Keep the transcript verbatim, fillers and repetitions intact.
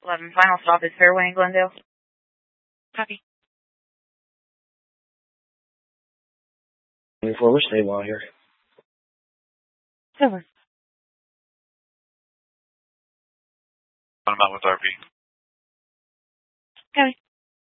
eleven, final stop is Fairway in Glendale. Copy. twenty-four, we're stable out here. Over. I'm out with R P. Copy.